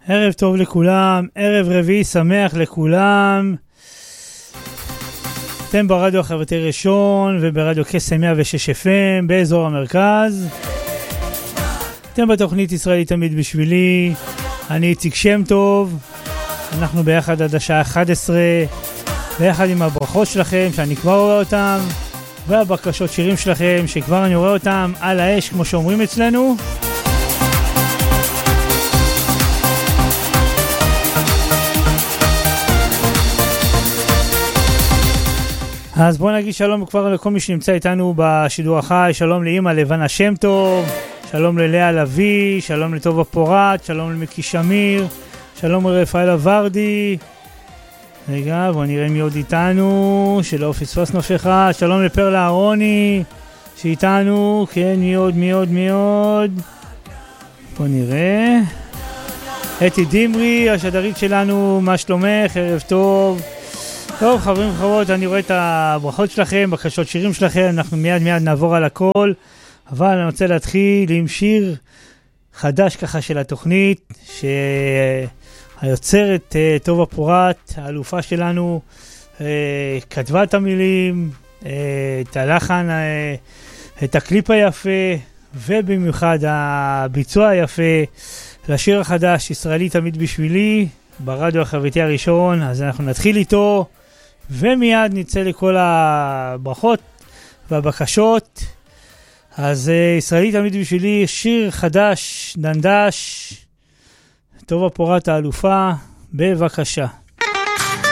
ערב טוב לכולם, ערב רביעי שמח לכולם. אתם ברדיו החברתי ראשון וברדיו קסם 106 FM באזור המרכז. אתם בתוכנית ישראלי תמיד בשבילי. אני איציק שם טוב. אנחנו ביחד עד השעה 11, ביחד עם הברכות שלכם שאני כבר רואה אותם, והבקשות שירים שלכם שכבר אני רואה אותם על האש כמו שאומרים אצלנו. אז בואו נגיד שלום כבר לכל מי שנמצא איתנו בשידור החי. שלום לאמא לבנה שם טוב, שלום ללאה לוי, שלום לטובה פורט, שלום למיקי שמיר, שלום לרפאל ורדי. רגע, בואו נראה מי עוד איתנו, שלא פספסנו אף אחד. שלום לפרלה אהרוני שאיתנו, כן, מי עוד. בואו נראה. אתי דימרי, השדרית שלנו, מה שלומך? ערב טוב. טוב, חברים וחברות, אני רואה את הברכות שלכם, בקשות שירים שלכם, אנחנו מיד נעבור על הכל, אבל אני רוצה להתחיל עם שיר חדש ככה של התוכנית, שהיוצרת טובה פורט, האלופה שלנו, כתבה את המילים, את הלחן, את הקליפ היפה, ובמיוחד הביצוע היפה לשיר החדש, ישראלי תמיד בשבילי, ברדיו החברתי הראשון. אז אנחנו נתחיל איתו, ומיד נצא לכל הברכות והבקשות. אז ישראלי תמיד בשבילי, שיר חדש, דנדש, טובה פורט האלופה, בבקשה.